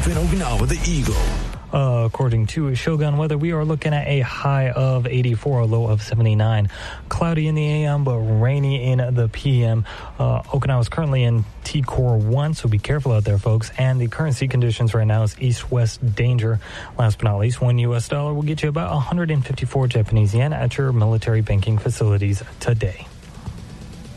live in Okinawa, the Eagle. According to Shogun Weather, we are looking at a high of 84, a low of 79. Cloudy in the AM, but rainy in the PM. Okinawa is currently in T-Core 1, so be careful out there, folks. And the current sea conditions right now is east-west danger. Last but not least, $1 US will get you about 154 Japanese yen at your military banking facilities today.